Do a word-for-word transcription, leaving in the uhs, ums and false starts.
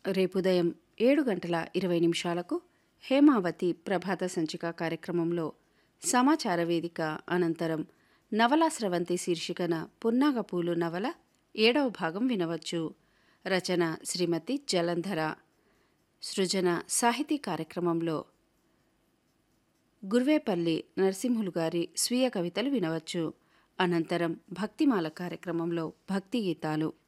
రేపు ఉదయం ఏడు గంటల ఇరవై నిమిషాలకు హేమావతి ప్రభాత సంచిక కార్యక్రమంలో సమాచార వేదిక అనంతరం నవలా స్రవంతి శీర్షికన పున్నాగపూలు నవల ఏడవ భాగం వినవచ్చు. రచన శ్రీమతి జలంధర. సృజన సాహితీ కార్యక్రమంలో గుర్వేపల్లి నరసింహులు గారి స్వీయ కవితలు వినవచ్చు. అనంతరం భక్తిమాల కార్యక్రమంలో భక్తి గీతాలు.